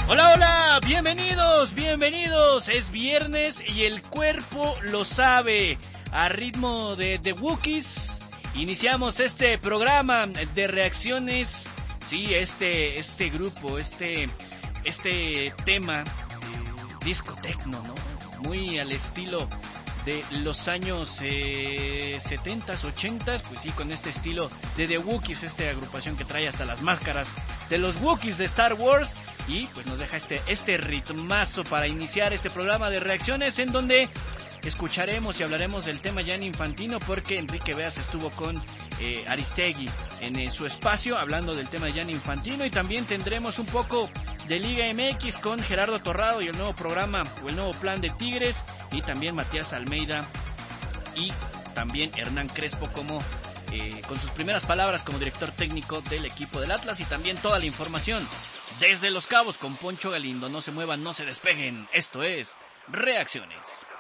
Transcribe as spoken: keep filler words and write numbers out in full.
Hola, hola, bienvenidos, bienvenidos. Es viernes y el cuerpo lo sabe. A ritmo de The Wookiees iniciamos este programa de reacciones. Sí, este este grupo, este este tema de disco techno, ¿no? Muy al estilo de los años eh, setentas, ochentas, pues sí, con este estilo de The Wookiees, esta agrupación que trae hasta las máscaras de los Wookiees de Star Wars. Y pues nos deja este, este ritmazo para iniciar este programa de reacciones, en donde escucharemos y hablaremos del tema Gianni Infantino, porque Enrique Beas estuvo con eh, Aristegui en eh, su espacio hablando del tema de Gianni Infantino, y también tendremos un poco de Liga M X con Gerardo Torrado y el nuevo programa o el nuevo plan de Tigres, y también Matías Almeida y también Hernán Crespo como eh, con sus primeras palabras como director técnico del equipo del Atlas, y también toda la información desde Los Cabos con Poncho Galindo. No se muevan, no se despeguen. Esto es Reacciones.